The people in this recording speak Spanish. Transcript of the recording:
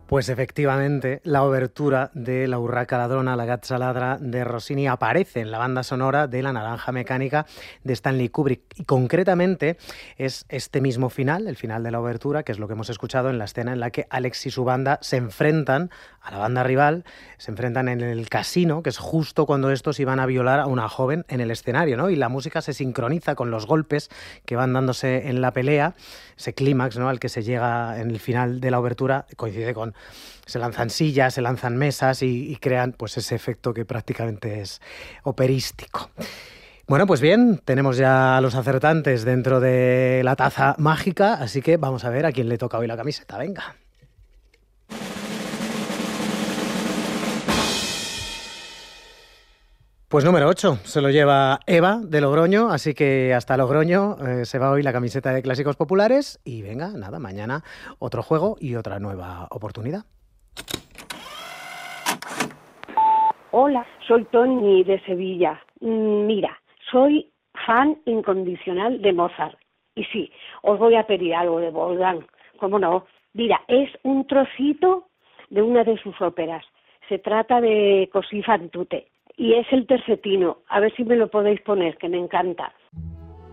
Pues efectivamente, la obertura de La Urraca ladrona, la Gazza ladra de Rossini aparece en la banda sonora de La naranja mecánica de Stanley Kubrick. Y concretamente es este mismo final, el final de la obertura, que es lo que hemos escuchado en la escena en la que Alex y su banda se enfrentan a la banda rival, se enfrentan en el casino, que es justo cuando estos iban a violar a una joven en el escenario, ¿no? Y la música se sincroniza con los golpes que van dándose en la pelea, ese clímax, ¿no?, al que se llega en el final de la obertura, coincide con se lanzan sillas, se lanzan mesas y crean pues ese efecto que prácticamente es operístico. Bueno, pues bien, tenemos ya a los acertantes dentro de la taza mágica, así que vamos a ver a quién le toca hoy la camiseta. Venga. Pues número 8, se lo lleva Eva de Logroño, así que hasta Logroño se va hoy la camiseta de Clásicos Populares y venga, nada, mañana otro juego y otra nueva oportunidad. Hola, soy Toni de Sevilla. Mira, soy fan incondicional de Mozart. Y sí, os voy a pedir algo de Wolfgang. ¿Cómo no? Mira, es un trocito de una de sus óperas. Se trata de Così fan tutte. Y es el tercetino. A ver si me lo podéis poner, que me encanta.